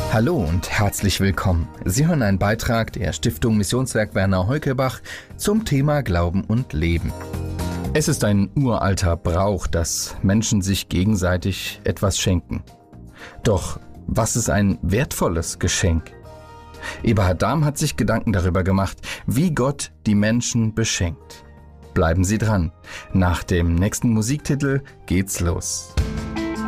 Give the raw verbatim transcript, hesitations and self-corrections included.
Hallo und herzlich willkommen. Sie hören einen Beitrag der Stiftung Missionswerk Werner Heukelbach zum Thema Glauben und Leben. Es ist ein uralter Brauch, dass Menschen sich gegenseitig etwas schenken. Doch was ist ein wertvolles Geschenk? Eberhard Dahm hat sich Gedanken darüber gemacht, wie Gott die Menschen beschenkt. Bleiben Sie dran. Nach dem nächsten Musiktitel geht's los.